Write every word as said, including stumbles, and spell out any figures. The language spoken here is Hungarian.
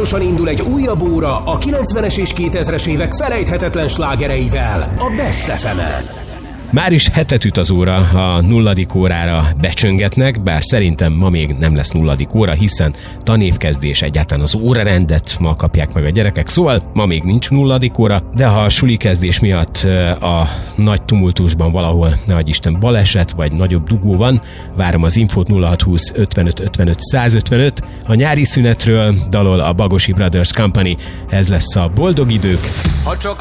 Hamarosan indul egy újabb óra a kilencvenes és kétezres évek felejthetetlen slágereivel a Best ef emen. Már is hetet üt az óra, a nulladik órára becsöngetnek, bár szerintem ma még nem lesz nulladik óra, hiszen tanévkezdés, egyáltalán az órarendet ma kapják meg a gyerekek, szóval ma még nincs nulladik óra, de ha a suli kezdés miatt a nagy tumultusban valahol, nehogy Isten, baleset vagy nagyobb dugó van, várom az infót nulla hat húsz ötvenöt ötvenöt százötvenöt, a nyári szünetről dalol a Bagosi Brothers Company, ez lesz a Boldog idők. Ha csak